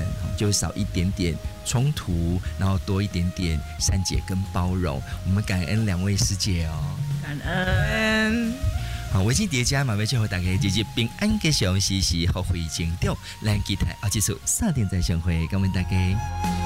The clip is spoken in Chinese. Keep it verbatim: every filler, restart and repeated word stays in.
就少一点点冲突，然后多一点点善解跟包容。我们感恩两位师姐哦， 感恩。 好，微信叠加嘛，要祝福大家日日平安吉祥，时时好回成长。咱期待下一次三点再相会，感恩大家。